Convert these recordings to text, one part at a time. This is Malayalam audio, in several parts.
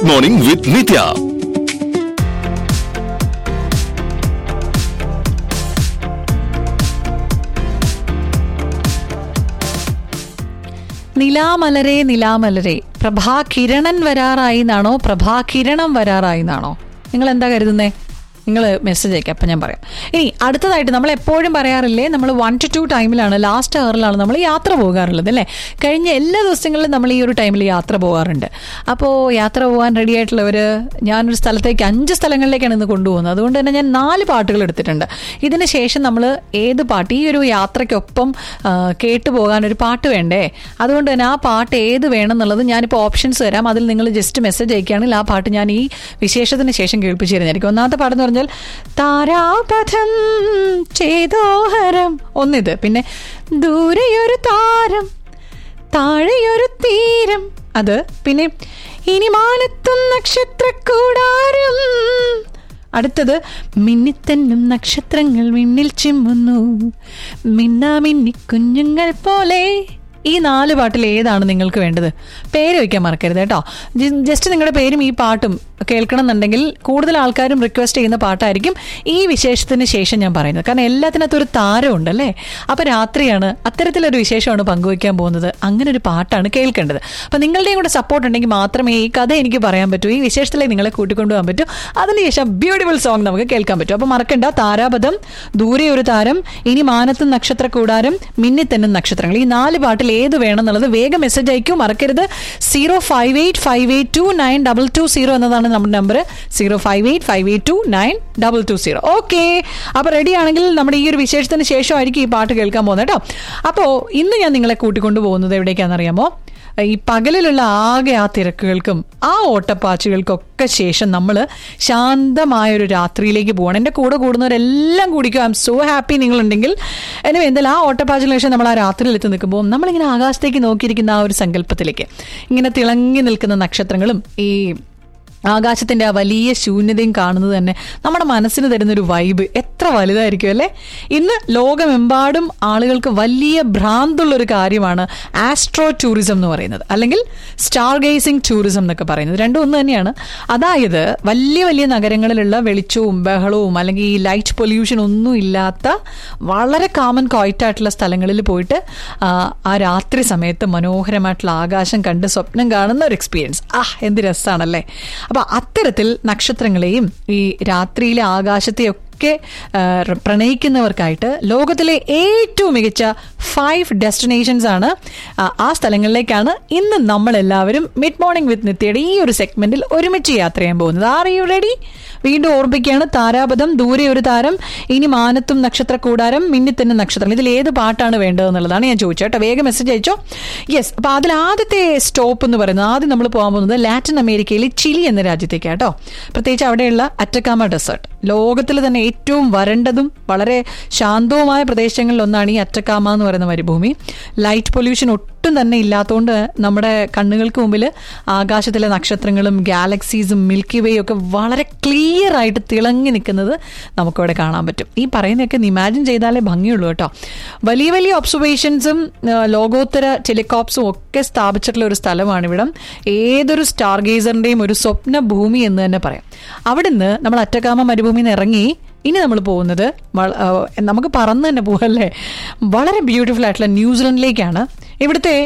ഗുഡ് മോർണിംഗ് വിത്ത് നിത്യ. നിലാമലരെ നിലാമലരെ, പ്രഭാകിരണൻ വരാറായി എന്നാണോ പ്രഭാകിരണം വരാറായി എന്നാണോ? നിങ്ങൾ എന്താ കരുതുന്നേ? നിങ്ങൾ മെസ്സേജ് അയക്കാം, അപ്പം ഞാൻ പറയാം. ഇനി അടുത്തതായിട്ട് നമ്മൾ എപ്പോഴും പറയാറില്ലേ, നമ്മൾ 1 to 2 ടൈമിലാണ്, ലാസ്റ്റ് അവറിലാണ് നമ്മൾ യാത്ര പോകാറുള്ളത് അല്ലേ? കഴിഞ്ഞ എല്ലാ ദിവസങ്ങളിലും നമ്മൾ ഈ ഒരു ടൈമിൽ യാത്ര പോകാറുണ്ട്. അപ്പോൾ യാത്ര പോകാൻ റെഡി ആയിട്ടുള്ളവർ, ഞാനൊരു സ്ഥലത്തേക്ക് 5 സ്ഥലങ്ങളിലേക്കാണ് ഇന്ന് കൊണ്ടുപോകുന്നത്. അതുകൊണ്ട് തന്നെ ഞാൻ 4 പാട്ടുകൾ എടുത്തിട്ടുണ്ട്. ഇതിന് ശേഷം നമ്മൾ ഏത് പാട്ട്, ഈ ഒരു യാത്രയ്ക്കൊപ്പം കേട്ടു പോകാൻ ഒരു പാട്ട് വേണ്ടേ? അതുകൊണ്ട് തന്നെ ആ പാട്ട് ഏത് വേണം എന്നുള്ളത് ഞാനിപ്പോൾ ഓപ്ഷൻസ് തരാം. അതിൽ നിങ്ങൾ ജസ്റ്റ് മെസ്സേജ് അയക്കുകയാണെങ്കിൽ ആ പാട്ട് ഞാൻ ഈ വിശേഷത്തിന് ശേഷം കേൾപ്പിച്ചു തരുന്നതായിരിക്കും. ഒന്നാമത്തെ പാട്ടെന്ന് പറഞ്ഞാൽ താരാപഥം ചേതോഹരം, ഒന്നിത്. പിന്നെ ദൂരെയൊരു താരം താഴെയൊരു തീരം, അത്. പിന്നെ ഇനി മാനത്തും നക്ഷത്രക്കൂടാരം, അടുത്തത് മിന്നിത്തെന്നും നക്ഷത്രങ്ങൾ വിണ്ണിൽ ചിമ്മുന്നു മിന്നാമിന്നി കുഞ്ഞുങ്ങൾ പോലെ. ഈ 4 പാട്ടിൽ ഏതാണ് നിങ്ങൾക്ക് വേണ്ടത്? പേര് വയ്ക്കാൻ മറക്കരുത് കേട്ടോ. ജസ്റ്റ് നിങ്ങളുടെ പേരും ഈ പാട്ടും കേൾക്കണം എന്നുണ്ടെങ്കിൽ കൂടുതൽ ആൾക്കാരും റിക്വസ്റ്റ് ചെയ്യുന്ന പാട്ടായിരിക്കും ഈ വിശേഷത്തിന് ശേഷം ഞാൻ പറയുന്നത്. കാരണം എല്ലാത്തിനകത്തും ഒരു താരമുണ്ട് അല്ലേ? അപ്പോൾ രാത്രിയാണ്, അത്തരത്തിലൊരു വിശേഷമാണ് പങ്കുവയ്ക്കാൻ പോകുന്നത്. അങ്ങനെ ഒരു പാട്ടാണ് കേൾക്കേണ്ടത്. അപ്പം നിങ്ങളുടെയും കൂടെ സപ്പോർട്ട് ഉണ്ടെങ്കിൽ മാത്രമേ ഈ കഥ എനിക്ക് പറയാൻ പറ്റൂ, ഈ വിശേഷത്തിലേക്ക് നിങ്ങളെ കൂട്ടിക്കൊണ്ടുപോകാൻ പറ്റൂ. അതിനുശേഷം ബ്യൂട്ടിഫുൾ സോങ് നമുക്ക് കേൾക്കാൻ പറ്റും. അപ്പോൾ മറക്കണ്ട, താരാപഥം, ദൂരെ ഒരു താരം, ഇനി മാനത്തും നക്ഷത്രക്കൂടാരം, മിന്നിത്തെന്നും നക്ഷത്രങ്ങൾ, ഈ 4 പാട്ടിൽ ഏത് വേണം എന്നുള്ളത് വേഗം മെസ്സേജ് അയക്കും, മറക്കരുത്. 05858292220 എന്നതാണ് നമ്മുടെ നമ്പർ. 05858292220. ഓക്കെ, അപ്പൊ റെഡി ആണെങ്കിൽ നമ്മുടെ ഈ ഒരു വിശേഷത്തിന് ശേഷമായിരിക്കും ഈ പാട്ട് കേൾക്കാൻ പോകുന്നത് കേട്ടോ. അപ്പോൾ ഇന്ന് ഞാൻ നിങ്ങളെ കൂട്ടിക്കൊണ്ടു പോകുന്നത് എവിടേക്കാണെന്നറിയാമോ? ഈ പകലിലുള്ള ആകെ ആ തിരക്കുകൾക്കും ആ ഓട്ടപ്പാച്ചുകൾക്കൊക്കെ ശേഷം നമ്മൾ ശാന്തമായൊരു രാത്രിയിലേക്ക് പോകണം. എൻ്റെ കൂടെ കൂടുന്നവരെല്ലാം കൂടിക്കും. I M so happy നിങ്ങളുണ്ടെങ്കിൽ. Anyway, എന്തായാലും ആ ഓട്ടപ്പാച്ചിന് ശേഷം നമ്മൾ ആ രാത്രിയിലെത്തി നിൽക്കുമ്പോൾ നമ്മളിങ്ങനെ ആകാശത്തേക്ക് നോക്കിയിരിക്കുന്ന ആ ഒരു സങ്കല്പത്തിലേക്ക്, ഇങ്ങനെ തിളങ്ങി നിൽക്കുന്ന നക്ഷത്രങ്ങളും ഈ ആകാശത്തിൻ്റെ ആ വലിയ ശൂന്യതയും കാണുന്നത് തന്നെ നമ്മുടെ മനസ്സിന് തരുന്നൊരു വൈബ് എത്ര വലുതായിരിക്കും അല്ലേ? ഇന്ന് ലോകമെമ്പാടും ആളുകൾക്ക് വലിയ ഭ്രാന്തുള്ളൊരു കാര്യമാണ് ആസ്ട്രോ ടൂറിസം എന്ന് പറയുന്നത്, അല്ലെങ്കിൽ സ്റ്റാർ ഗേസിംഗ് ടൂറിസം എന്നൊക്കെ പറയുന്നത്. രണ്ടും ഒന്ന് തന്നെയാണ്. അതായത് വലിയ വലിയ നഗരങ്ങളിലുള്ള വെളിച്ചവും ബഹളവും അല്ലെങ്കിൽ ഈ ലൈറ്റ് പൊല്യൂഷൻ ഒന്നും ഇല്ലാത്ത വളരെ കാമൻ ക്വയറ്റായിട്ടുള്ള സ്ഥലങ്ങളിൽ പോയിട്ട് ആ രാത്രി സമയത്ത് മനോഹരമായിട്ടുള്ള ആകാശം കണ്ട് സ്വപ്നം കാണുന്ന ഒരു എക്സ്പീരിയൻസ്. എന്ത് രസമാണല്ലേ? അപ്പൊ അത്തരത്തിൽ നക്ഷത്രങ്ങളെയും ഈ രാത്രിയിലെ ആകാശത്തെയൊക്കെ പ്രണയിക്കുന്നവർക്കായിട്ട് ലോകത്തിലെ ഏറ്റവും മികച്ച 5 ഡെസ്റ്റിനേഷൻസ് ആണ്, ആ സ്ഥലങ്ങളിലേക്കാണ് ഇന്ന് നമ്മളെല്ലാവരും മിഡ് മോർണിംഗ് വിത്ത് നിത്യയുടെ ഈ ഒരു സെഗ്മെന്റിൽ ഒരുമിച്ച് യാത്ര ചെയ്യാൻ പോകുന്നത്. Are you ready? വീണ്ടും ഓർമ്മിക്കുകയാണ്, താരാപഥം, ദൂരെ ഒരു താരം, ഇനി മാനത്തും നക്ഷത്രക്കൂടാരം, മിന്നിത്തെന്നും നക്ഷത്രം. ഇതിൽ ഏത് പാട്ടാണ് വേണ്ടതെന്നുള്ളതാണ് ഞാൻ ചോദിച്ചത് കേട്ടോ. വേഗം മെസ്സേജ് അയച്ചോ. യെസ്, അപ്പൊ അതിൽ ആദ്യത്തെ സ്റ്റോപ്പ് എന്ന് പറയുന്നത്, ആദ്യം നമ്മൾ പോകാൻ പോകുന്നത് ലാറ്റിൻ അമേരിക്കയിലെ ചിലി എന്ന രാജ്യത്തേക്കാണ് കേട്ടോ. പ്രത്യേകിച്ച് അവിടെയുള്ള അറ്റക്കാമ ഡെസേർട്ട്. ലോകത്തിൽ തന്നെ ഏറ്റവും വരണ്ടതും വളരെ ശാന്തവുമായ പ്രദേശങ്ങളിലൊന്നാണ് ഈ അറ്റക്കാമ എന്ന് പറയുന്ന മരുഭൂമി. ലൈറ്റ് പൊല്യൂഷൻ ഒട്ടും തന്നെ ഇല്ലാത്തതുകൊണ്ട് നമ്മുടെ കണ്ണുകൾക്ക് മുമ്പിൽ ആകാശത്തിലെ നക്ഷത്രങ്ങളും ഗാലക്സീസും മിൽക്കി വേയും ഒക്കെ വളരെ ക്ലിയർ ആയിട്ട് തിളങ്ങി നിൽക്കുന്നത് നമുക്കവിടെ കാണാൻ പറ്റും. ഈ പറയുന്നതൊക്കെ ഇമാജിൻ ചെയ്താലേ ഭംഗിയുള്ളൂ കേട്ടോ. വലിയ വലിയ ഒബ്സർവേഷൻസും ലോകോത്തര ടെലികോപ്സും ഒക്കെ സ്ഥാപിച്ചിട്ടുള്ള ഒരു സ്ഥലമാണ് ഇവിടം. ഏതൊരു സ്റ്റാർ ഗേസറിന്റെയും ഒരു സ്വപ്ന ഭൂമി എന്ന് തന്നെ പറയാം. അവിടുന്ന് നമ്മൾ അറ്റക്കാമ മരുഭൂമിയിൽ നിന്ന് ഇറങ്ങി ഇനി നമ്മൾ പോകുന്നത്, നമുക്ക് പറന്ന് തന്നെ പോകല്ലേ, വളരെ ബ്യൂട്ടിഫുൾ ആയിട്ടുള്ള ന്യൂസിലൻഡിലേക്കാണ്. ഇവിടുത്തെ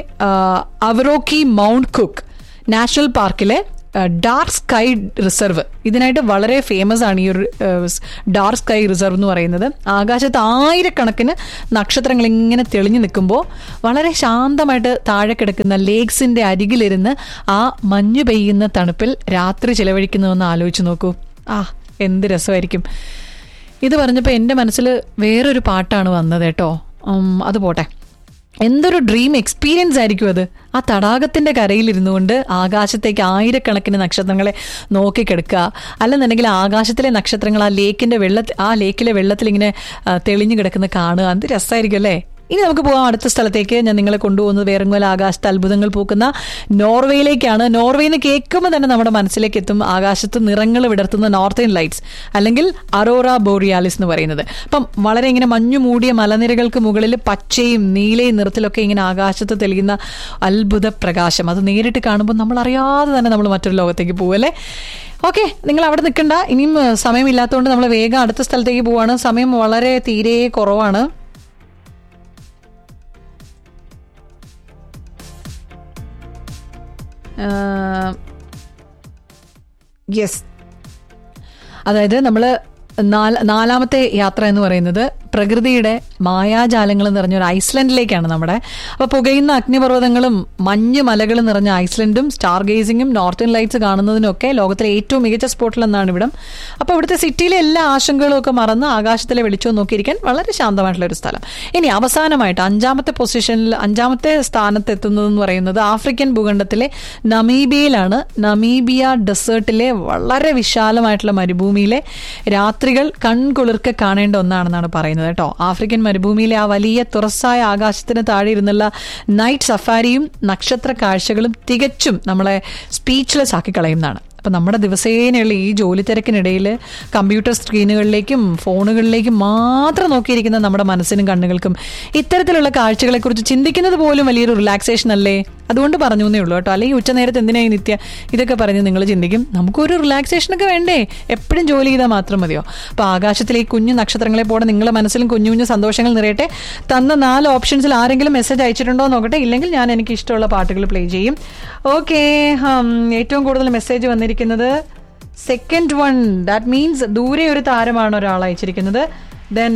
അവറോക്കി മൗണ്ട് കുക്ക് നാഷണൽ പാർക്കിലെ ഡാർക്ക് സ്കൈ റിസർവ്, ഇതിനായിട്ട് വളരെ ഫേമസ് ആണ് ഈ ഒരു ഡാർക്ക് സ്കൈ റിസർവ് എന്ന് പറയുന്നത്. ആകാശത്ത് ആയിരക്കണക്കിന് നക്ഷത്രങ്ങൾ ഇങ്ങനെ തെളിഞ്ഞു നിൽക്കുമ്പോൾ വളരെ ശാന്തമായിട്ട് താഴെ കിടക്കുന്ന ലേക്സിന്റെ അരികിലിരുന്ന് ആ മഞ്ഞു പെയ്യുന്ന തണുപ്പിൽ രാത്രി ചിലവഴിക്കുന്നതെന്ന് ആലോചിച്ച് നോക്കൂ. എന്ത് രസമായിരിക്കും. ഇത് പറഞ്ഞപ്പോൾ എൻ്റെ മനസ്സിൽ വേറൊരു പാട്ടാണ് വന്നത് കേട്ടോ. അത് പോട്ടെ, എന്തൊരു ഡ്രീം എക്സ്പീരിയൻസ് ആയിരിക്കും അത്. ആ തടാകത്തിൻ്റെ കരയിലിരുന്നു കൊണ്ട് ആകാശത്തേക്ക് ആയിരക്കണക്കിന് നക്ഷത്രങ്ങളെ നോക്കിക്കിടക്കുക, അല്ലെന്നുണ്ടെങ്കിൽ ആകാശത്തിലെ നക്ഷത്രങ്ങൾ ആ ലേക്കിലെ വെള്ളത്തിൽ ഇങ്ങനെ തെളിഞ്ഞു കിടക്കുന്ന കാണുക. എന്ത് രസമായിരിക്കും അല്ലേ? ഇനി നമുക്ക് പോകാം അടുത്ത സ്ഥലത്തേക്ക്. ഞാൻ നിങ്ങളെ കൊണ്ടുപോകുന്നത് വേറെങ്ങും ആകാശത്ത് അത്ഭുതങ്ങൾ പൂക്കുന്ന നോർവേയിലേക്കാണ്. നോർവേന്ന് കേൾക്കുമ്പോൾ തന്നെ നമ്മുടെ മനസ്സിലേക്ക് എത്തും ആകാശത്ത് നിറങ്ങൾ വിടർത്തുന്ന നോർത്തേൺ ലൈറ്റ്സ്, അല്ലെങ്കിൽ അറോറ ബോറിയാലിസ് എന്ന് പറയുന്നത്. അപ്പം വളരെ ഇങ്ങനെ മഞ്ഞു മൂടിയ മലനിരകൾക്ക് മുകളിൽ പച്ചയും നീലയും നിറത്തിലൊക്കെ ഇങ്ങനെ ആകാശത്ത് തെളിയുന്ന അത്ഭുത പ്രകാശം. അത് നേരിട്ട് കാണുമ്പോൾ നമ്മൾ അറിയാതെ തന്നെ നമ്മൾ മറ്റൊരു ലോകത്തേക്ക് പോവല്ലേ. ഓക്കെ, നിങ്ങൾ അവിടെ നിൽക്കണ്ട. ഇനിയും സമയമില്ലാത്തതുകൊണ്ട് നമ്മൾ വേഗം അടുത്ത സ്ഥലത്തേക്ക് പോവാണ്. സമയം വളരെ തീരെ കുറവാണ്. യെസ്, അതായത് നമ്മൾ നാലാമത്തെ യാത്ര എന്ന് പറയുന്നത് പ്രകൃതിയുടെ മായാജാലങ്ങൾ നിറഞ്ഞൊരു ഐസ്ലൻഡിലേക്കാണ് നമ്മുടെ. അപ്പോൾ പുകയുന്ന അഗ്നിപർവ്വതങ്ങളും മഞ്ഞ് മലകളും നിറഞ്ഞ ഐസ്ലൻഡും സ്റ്റാർ ഗേസിങ്ങും നോർത്തേൺ ലൈറ്റ്സ് കാണുന്നതിനൊക്കെ ലോകത്തിലെ ഏറ്റവും മികച്ച സ്പോട്ടിലെന്നാണ് ഇവിടം. അപ്പോൾ ഇവിടുത്തെ സിറ്റിയിലെ എല്ലാ ആശങ്കകളും ഒക്കെ മറന്ന് ആകാശത്തിലെ വെളിച്ചവും നോക്കിയിരിക്കാൻ വളരെ ശാന്തമായിട്ടുള്ള ഒരു സ്ഥലം. ഇനി അവസാനമായിട്ട് അഞ്ചാമത്തെ സ്ഥാനത്ത് എത്തുന്നതെന്ന് പറയുന്നത് ആഫ്രിക്കൻ ഭൂഖണ്ഡത്തിലെ നമീബിയയിലാണ്. നമീബിയ ഡെസേർട്ടിലെ വളരെ വിശാലമായിട്ടുള്ള മരുഭൂമിയിലെ രാത്രികൾ കൺകുളിർക്കെ കാണേണ്ട ഒന്നാണെന്നാണ് പറയുന്നത് കേട്ടോ. ആഫ്രിക്കൻ മരുഭൂമിയിലെ ആ വലിയ തുറസായ ആകാശത്തിന് താഴെ ഇരുന്നുള്ള നൈറ്റ് സഫാരിയും നക്ഷത്ര കാഴ്ചകളും തികച്ചും നമ്മളെ സ്പീച്ച്ലെസ് ആക്കി കളയുന്നതാണ്. അപ്പം നമ്മുടെ ദിവസേനയുള്ള ഈ ജോലി തിരക്കിനിടയിൽ കമ്പ്യൂട്ടർ സ്ക്രീനുകളിലേക്കും ഫോണുകളിലേക്കും മാത്രം നോക്കിയിരിക്കുന്ന നമ്മുടെ മനസ്സിനും കണ്ണുകൾക്കും ഇത്തരത്തിലുള്ള കാഴ്ചകളെക്കുറിച്ച് ചിന്തിക്കുന്നത് പോലും വലിയൊരു റിലാക്സേഷൻ അല്ലേ? അതുകൊണ്ട് പറഞ്ഞു എന്നേ ഉള്ളൂ കേട്ടോ. അല്ലെങ്കിൽ ഉച്ചനേരത്ത് എന്തിനായി നിത്യ ഇതൊക്കെ പറഞ്ഞ് നിങ്ങൾ ചിന്തിക്കും. നമുക്കൊരു റിലാക്സേഷനൊക്കെ വേണ്ടേ? എപ്പോഴും ജോലി ചെയ്താൽ മാത്രം മതിയോ? അപ്പോൾ ആകാശത്തിലെ ഈ കുഞ്ഞു നക്ഷത്രങ്ങളെ പോലെ നിങ്ങളുടെ മനസ്സിലും കുഞ്ഞു കുഞ്ഞു സന്തോഷങ്ങൾ നിറയട്ടെ. തന്ന 4 ഓപ്ഷൻസിൽ ആരെങ്കിലും മെസ്സേജ് അയച്ചിട്ടുണ്ടോ നോക്കട്ടെ. ഇല്ലെങ്കിൽ ഞാൻ എനിക്ക് ഇഷ്ടമുള്ള പാട്ടുകൾ പ്ലേ ചെയ്യും. ഓക്കെ, ഏറ്റവും കൂടുതൽ മെസ്സേജ് വന്നിരിക്കുന്നത് സെക്കൻഡ് വൺ. ദാറ്റ് മീൻസ് ദൂരെ ഒരു താരമാണ് ഒരാൾ അയച്ചിരിക്കുന്നത്. ദെൻ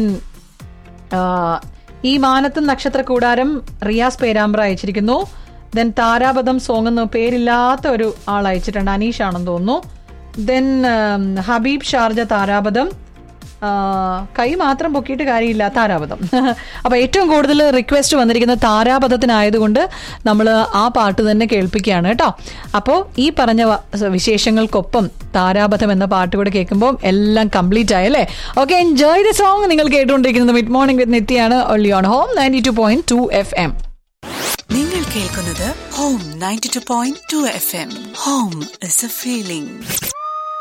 ഈ മാനത്തും നക്ഷത്ര കൂടാരം റിയാസ് പേരാമ്പ്ര അയച്ചിരിക്കുന്നു. ദെൻ താരാപഥം സോങ് എന്ന് പേരില്ലാത്ത ഒരു ആൾ അയച്ചിട്ടുണ്ട്, അനീഷ് ആണെന്ന് തോന്നുന്നു. ദെൻ ഹബീബ് ഷാർജ താരാപഥം, കൈ മാത്രം പൊക്കിയിട്ട് കാര്യമില്ല, താരാപഥം. അപ്പോൾ ഏറ്റവും കൂടുതൽ റിക്വസ്റ്റ് വന്നിരിക്കുന്നത് താരാപഥത്തിനായതുകൊണ്ട് നമ്മൾ ആ പാട്ട് തന്നെ കേൾപ്പിക്കുകയാണ് കേട്ടോ. അപ്പോൾ ഈ പറഞ്ഞ വിശേഷങ്ങൾക്കൊപ്പം താരാപഥം എന്ന പാട്ട് കൂടെ കേൾക്കുമ്പോൾ എല്ലാം complete ആയല്ലേ. Okay, enjoy the song. നിങ്ങൾ കേട്ടുകൊണ്ടിരിക്കുന്നത് mid morning with നിത്യാണ് only on home 92.2 FM. നിങ്ങൾ കേൾക്കുന്നത് home 92.2 FM. Home is A feeling.